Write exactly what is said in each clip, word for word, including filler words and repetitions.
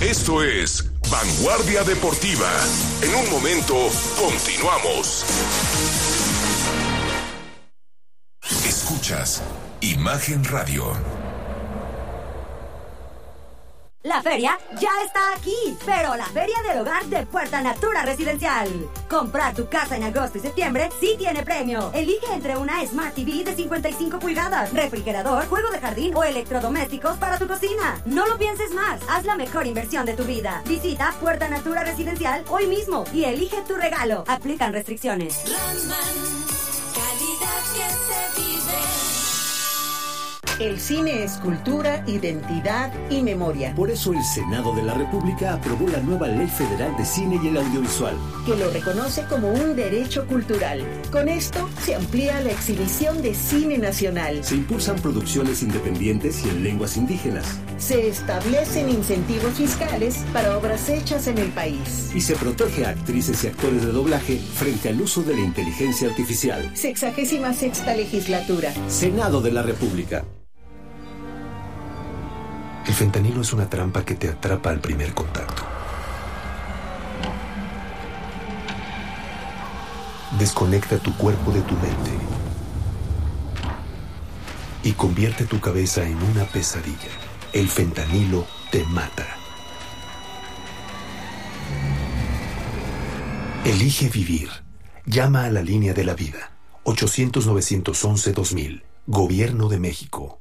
Esto es Vanguardia Deportiva. En un momento, continuamos. Escuchas Imagen Radio. La feria ya está aquí, pero la Feria del Hogar de Puerta Natura Residencial. Comprar tu casa en agosto y septiembre sí tiene premio. Elige entre una Smart T V de cincuenta y cinco pulgadas, refrigerador, juego de jardín o electrodomésticos para tu cocina. No lo pienses más, haz la mejor inversión de tu vida. Visita Puerta Natura Residencial hoy mismo y elige tu regalo. Aplican restricciones. Rossmann, calidad que se vive. El cine es cultura, identidad y memoria. Por eso el Senado de la República aprobó la nueva Ley Federal de Cine y el Audiovisual, que lo reconoce como un derecho cultural. Con esto se amplía la exhibición de cine nacional. Se impulsan producciones independientes y en lenguas indígenas. Se establecen incentivos fiscales para obras hechas en el país. Y se protege a actrices y actores de doblaje frente al uso de la inteligencia artificial. Sexagésima sexta legislatura. Senado de la República. El fentanilo es una trampa que te atrapa al primer contacto. Desconecta tu cuerpo de tu mente y convierte tu cabeza en una pesadilla. El fentanilo te mata. Elige vivir. Llama a la línea de la vida. ochocientos, novecientos once, dos mil. Gobierno de México.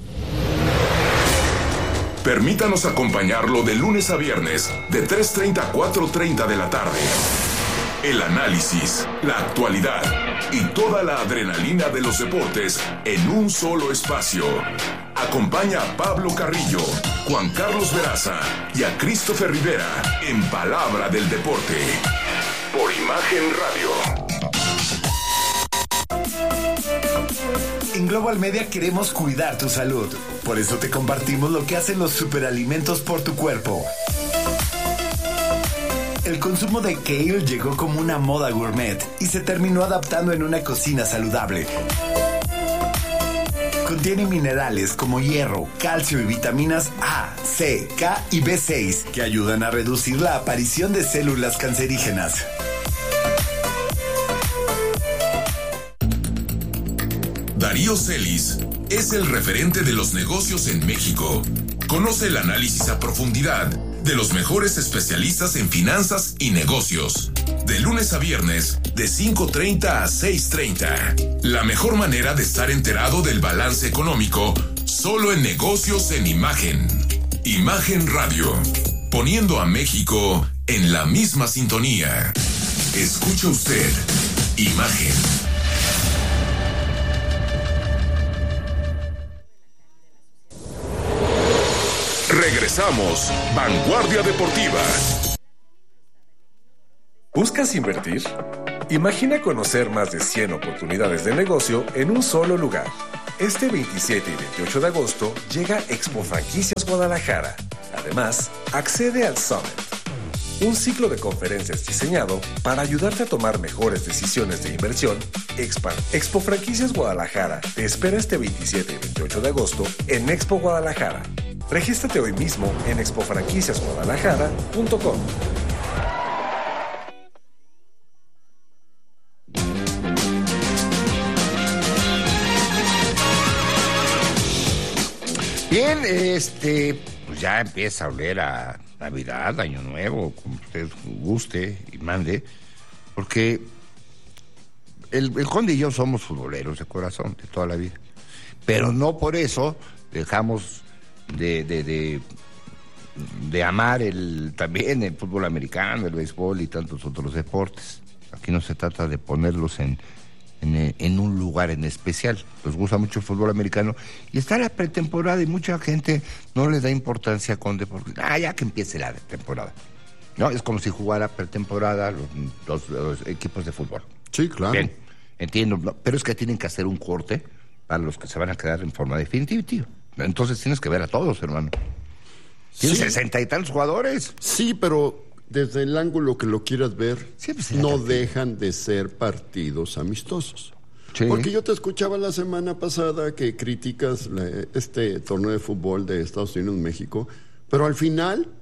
Permítanos acompañarlo de lunes a viernes, de tres treinta a cuatro treinta de la tarde. El análisis, la actualidad y toda la adrenalina de los deportes en un solo espacio. Acompaña a Pablo Carrillo, Juan Carlos Veraza y a Christopher Rivera en Palabra del Deporte. Por Imagen Radio. En Global Media queremos cuidar tu salud. Por eso te compartimos lo que hacen los superalimentos por tu cuerpo. El consumo de kale llegó como una moda gourmet y se terminó adaptando en una cocina saludable. Contiene minerales como hierro, calcio y vitaminas A, C, K y B seis que ayudan a reducir la aparición de células cancerígenas. Darío Celis es el referente de los negocios en México. Conoce el análisis a profundidad de los mejores especialistas en finanzas y negocios. De lunes a viernes, de cinco treinta a seis treinta. La mejor manera de estar enterado del balance económico, solo en Negocios en Imagen. Imagen Radio, poniendo a México en la misma sintonía. Escuche usted, Imagen. Regresamos, Vanguardia Deportiva. ¿Buscas invertir? Imagina conocer más de cien oportunidades de negocio en un solo lugar. Este veintisiete y veintiocho de agosto llega Expo Franquicias Guadalajara. Además, accede al Summit, un ciclo de conferencias diseñado para ayudarte a tomar mejores decisiones de inversión. Expan. Expo Franquicias Guadalajara te espera este veintisiete y veintiocho de agosto en Expo Guadalajara. Regístrate hoy mismo en expo franquicias guadalajara punto com. Bien, este, pues ya empieza a oler a Navidad, Año Nuevo, como usted guste y mande, porque el, el Conde y yo somos futboleros de corazón de toda la vida, pero no por eso dejamos De, de, de, de amar el también el fútbol americano, el béisbol y tantos otros deportes. Aquí no se trata de ponerlos en, en, en un lugar en especial. Nos gusta mucho el fútbol americano y está la pretemporada y mucha gente no le da importancia con deportes. Ah, ya que empiece la temporada. No, es como si jugara pretemporada los, los, los equipos de fútbol. Sí, claro. Bien, entiendo, no, pero es que tienen que hacer un corte para los que se van a quedar en forma definitiva, tío. Entonces tienes que ver a todos, hermano. Tienes sí. sesenta y tantos jugadores. Sí, pero desde el ángulo que lo quieras ver, sí, pues, no dejan de ser partidos amistosos. Sí. Porque yo te escuchaba la semana pasada que criticas la, este torneo de fútbol de Estados Unidos-México, pero al final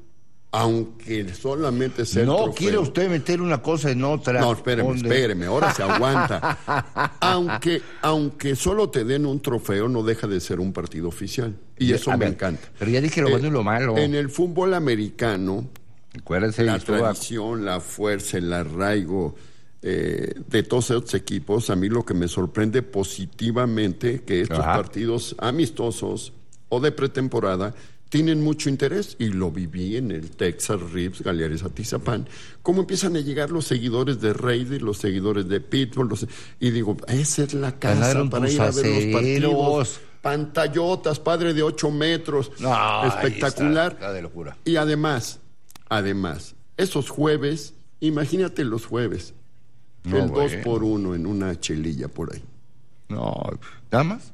aunque solamente sea el No trofeo. quiere usted meter una cosa en otra. No, espéreme, ¿Dónde? espéreme, ahora se aguanta. aunque, aunque solo te den un trofeo, no deja de ser un partido oficial. Y eso A me ver, encanta. Pero ya dije lo bueno y lo malo. En el fútbol americano, Acuérdense, la estuvo a- tradición, la fuerza, el arraigo eh, de todos estos equipos, a mí lo que me sorprende positivamente que estos Ajá. partidos amistosos o de pretemporada tienen mucho interés, y lo viví en el Texas Rips, Galeares Atizapán, cómo empiezan a llegar los seguidores de Raiders, los seguidores de Pittsburgh, los- y digo, esa es la casa Ganaron para tus ir a ver los aceros. partidos. Pantallotas, padre de ocho metros, No, ahí espectacular. está, está de locura. Y además, además, esos jueves, imagínate los jueves, No, el dos bueno. por uno en una chelilla por ahí. No, ¿nada más?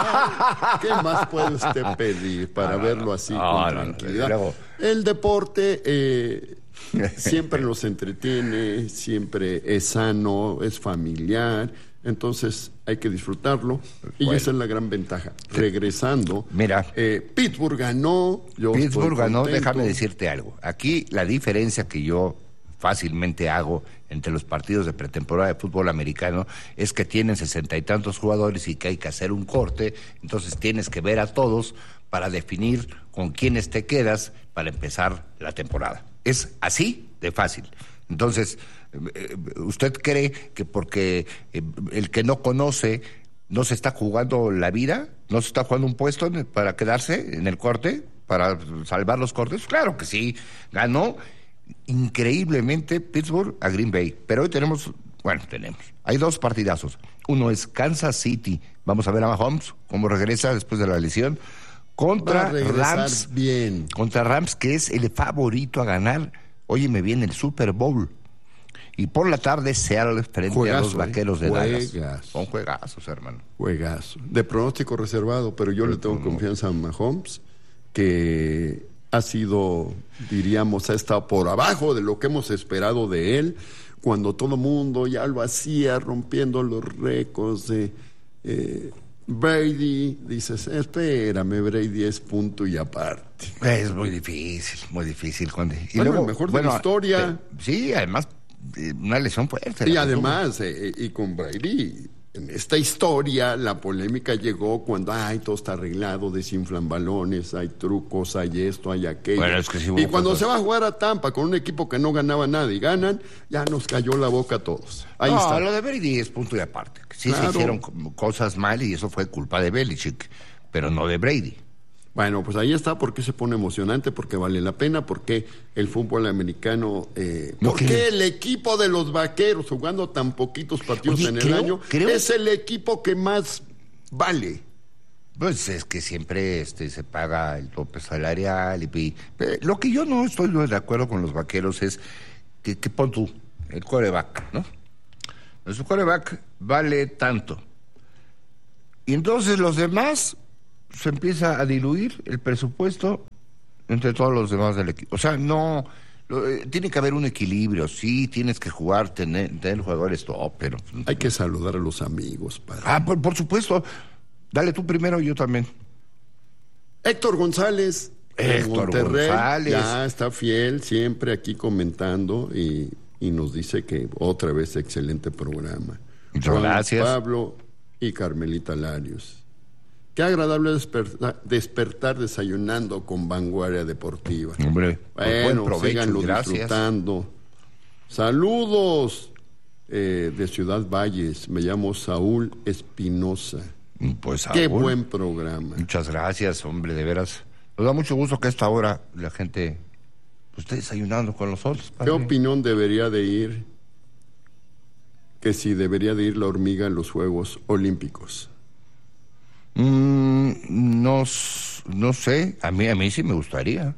¿Qué más puede usted pedir para No, no, verlo no. así No, con no, no. tranquilidad? Y luego- El deporte eh, siempre nos entretiene, siempre es sano, es familiar, entonces hay que disfrutarlo, y Bueno. esa es la gran ventaja. Regresando, Mira. eh, Pittsburgh ganó, yo Pittsburgh estoy ganó, contento. déjame decirte algo. Aquí la diferencia que yo fácilmente hago entre los partidos de pretemporada de fútbol americano es que tienen sesenta y tantos jugadores y que hay que hacer un corte, entonces tienes que ver a todos para definir con quiénes te quedas para empezar la temporada. Es así de fácil. Entonces, eh, ¿usted cree que porque eh, el que no conoce no se está jugando la vida? ¿No se está jugando un puesto en- para quedarse en el corte? ¿Para salvar los cortes? Claro que sí. Ganó increíblemente Pittsburgh a Green Bay. Pero hoy tenemos, bueno, tenemos. Hay dos partidazos. Uno es Kansas City. Vamos a ver a Mahomes cómo regresa después de la lesión. Va Contra a regresar Rams. bien. Contra Rams, que es el favorito a ganar. Óyeme bien, el Super Bowl. Y por la tarde, Seattle frente Juegazo, a los Vaqueros ¿eh? de Dallas. Juegazo. Son juegazos, hermano. Juegazo. De pronóstico reservado, pero yo le tengo confianza a Mahomes, que ha sido, diríamos, ha estado por abajo de lo que hemos esperado de él, cuando todo mundo ya lo hacía, rompiendo los récords de eh, Brady. Dices, espérame, Brady es punto y aparte. Es muy difícil, muy difícil, Conde. Y Bueno, el mejor de la historia. eh, sí, además, eh, una lesión fuerte. Y la que además, eh, y con Brady, en esta historia, la polémica llegó cuando, ay, todo está arreglado, desinflan balones, hay trucos, hay esto, hay aquello. Bueno, es que sí hubo y cuando cosas. se va a jugar a Tampa con un equipo que no ganaba nada y ganan, ya nos cayó la boca a todos. Ahí no, está. lo de Brady es punto y aparte. Sí Claro. se hicieron co- cosas mal y eso fue culpa de Belichick, pero no de Brady. Bueno, pues ahí está, porque se pone emocionante, porque vale la pena, porque el fútbol americano, eh, No, porque ¿qué? el equipo de los Vaqueros, jugando tan poquitos partidos Oye, en el creo- año, creo- es el equipo que más vale. Pues es que siempre este, se paga el tope salarial. Y, y- eh, lo que yo no estoy de acuerdo con los Vaqueros es que, que pon tú, el quarterback, ¿no? Su quarterback vale tanto. Y entonces los demás se empieza a diluir el presupuesto entre todos los demás del equipo. O sea, no... lo- eh, tiene que haber un equilibrio. Sí, tienes que jugar, tener, tener jugadores top, pero... Hay que saludar a los amigos, padre. Ah, por, por supuesto. Dale tú primero y yo también. Héctor González, de Héctor Monterrey, González. ya está fiel, siempre aquí comentando, y, y nos dice que otra vez excelente programa. Muchas Juan gracias. Pablo y Carmelita Larios. Qué agradable despertar, despertar desayunando con Vanguardia Deportiva. Hombre, pues Bueno, buen provecho, síganlo gracias. disfrutando. Saludos eh, de Ciudad Valles. Me llamo Saúl Espinosa. Pues, Qué Saúl, buen programa. muchas gracias, hombre, de veras. Nos da mucho gusto que a esta hora la gente pues, esté desayunando con nosotros. ¿Qué padre. opinión debería de ir? Que si debería de ir la hormiga a los Juegos Olímpicos. Mm, no, s- no sé, a mí, a mí sí me gustaría.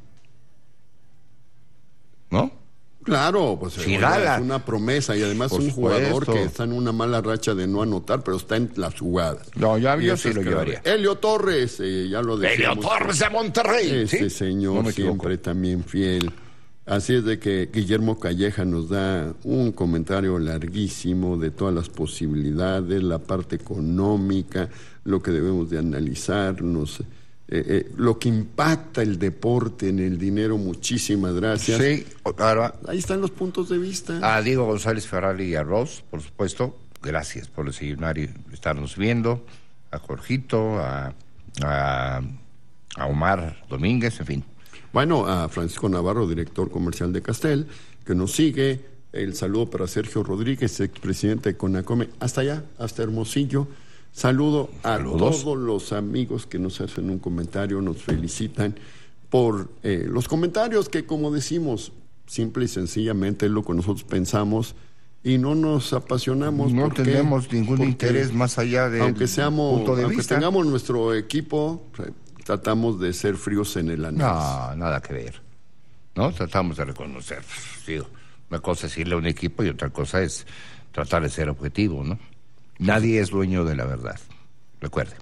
¿No? Claro, pues Sí, oiga, gala. es una promesa y además Por un jugador supuesto. que está en una mala racha de no anotar, pero está en las jugadas. No, ya- Y yo eso sí es lo clave. llevaría. Elio Torres, eh, ya lo Elio decíamos. Torres de Monterrey. Ese ¿sí? señor No me equivoco. siempre también fiel. Así es de que Guillermo Calleja nos da un comentario larguísimo de todas las posibilidades, la parte económica, lo que debemos de analizar, nos eh, eh, lo que impacta el deporte en el dinero. Muchísimas gracias. Sí, claro. Ahí están los puntos de vista. A Diego González Ferrari y a Ross, por supuesto, gracias por desayunar y estarnos viendo. A Jorgito, a, a, a Omar Domínguez, en fin. Bueno, a Francisco Navarro, director comercial de Castel, que nos sigue. El saludo para Sergio Rodríguez, expresidente de Conacome. Hasta allá, hasta Hermosillo. Saludo a Saludos. todos los amigos que nos hacen un comentario, nos felicitan por eh, los comentarios que, como decimos, simple y sencillamente es lo que nosotros pensamos y no nos apasionamos. No porque, tenemos ningún porque, interés más allá de aunque seamos, punto de aunque vista. tengamos nuestro equipo, tratamos de ser fríos en el análisis. No, nada que ver. No, tratamos de reconocer. Digo, una cosa es irle a un equipo y otra cosa es tratar de ser objetivo, ¿no? Nadie es dueño de la verdad. Recuerde.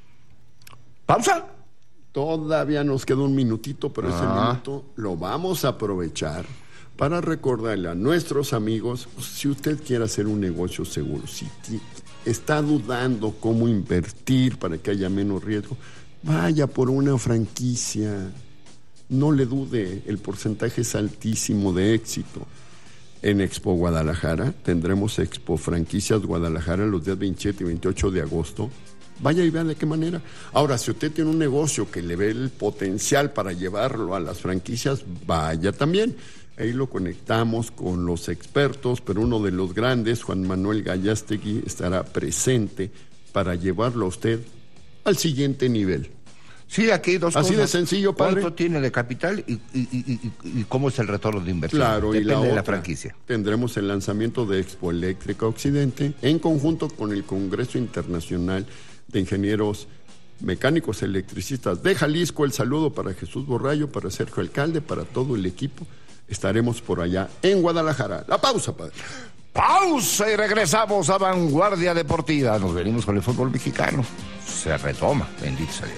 ¿Pausa? Todavía nos queda un minutito, pero ah. ese minuto lo vamos a aprovechar para recordarle a nuestros amigos, si usted quiere hacer un negocio seguro, si está dudando cómo invertir para que haya menos riesgo, vaya por una franquicia. No le dude, el porcentaje es altísimo de éxito. En Expo Guadalajara tendremos Expo Franquicias Guadalajara los días veintisiete y veintiocho de agosto. Vaya y vea de qué manera. Ahora, si usted tiene un negocio que le ve el potencial para llevarlo a las franquicias, vaya también. Ahí lo conectamos con los expertos, pero uno de los grandes, Juan Manuel Gallastegui, estará presente para llevarlo a usted al siguiente nivel. Sí, aquí hay dos Así cosas. de sencillo, padre. ¿Cuánto tiene de capital y, y, y, y, y cómo es el retorno de inversión? Claro, depende y la de otra, la franquicia. Tendremos el lanzamiento de Expo Eléctrica Occidente en conjunto con el Congreso Internacional de Ingenieros Mecánicos Electricistas de Jalisco. El saludo para Jesús Borrayo, para Sergio Alcalde, para todo el equipo. Estaremos por allá en Guadalajara. La pausa, padre. Pausa y regresamos a Vanguardia Deportiva. Nos venimos con el fútbol mexicano. Se retoma, bendito sea Dios.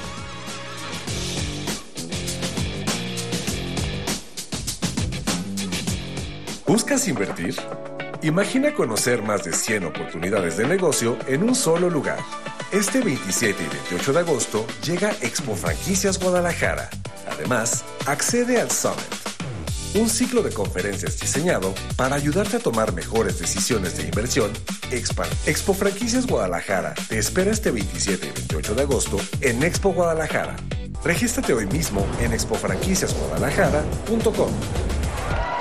¿Buscas invertir? Imagina conocer más de cien oportunidades de negocio en un solo lugar. Este veintisiete y veintiocho de agosto llega Expo Franquicias Guadalajara. Además, accede al Summit, un ciclo de conferencias diseñado para ayudarte a tomar mejores decisiones de inversión. Expan. Expo Franquicias Guadalajara te espera este veintisiete y veintiocho de agosto en Expo Guadalajara. Regístrate hoy mismo en expo franquicias guadalajara punto com.